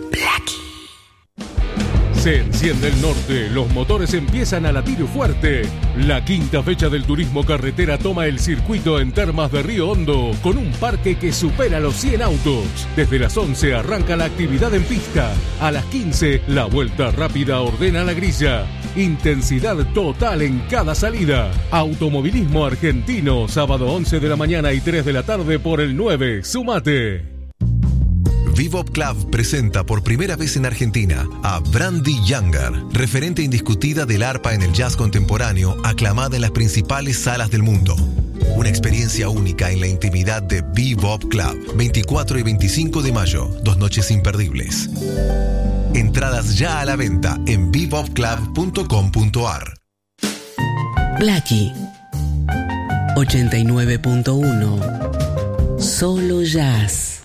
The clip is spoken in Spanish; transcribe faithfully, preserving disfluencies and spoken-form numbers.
Se enciende el norte, los motores empiezan a latir fuerte. La quinta fecha del turismo carretera toma el circuito en Termas de Río Hondo con un parque que supera los cien autos. Desde las once arranca la actividad en pista. A las quince la vuelta rápida ordena la grilla. Intensidad total en cada salida. Automovilismo argentino, sábado once de la mañana y tres de la tarde por el nueve. Sumate. Bebop Club presenta por primera vez en Argentina a Brandy Younger, referente indiscutida del arpa en el jazz contemporáneo, aclamada en las principales salas del mundo. Una experiencia única en la intimidad de Bebop Club, veinticuatro y veinticinco de mayo, dos noches imperdibles. Entradas ya a la venta en bebop club punto com punto a r. Blackie ochenta y nueve punto uno. Solo jazz.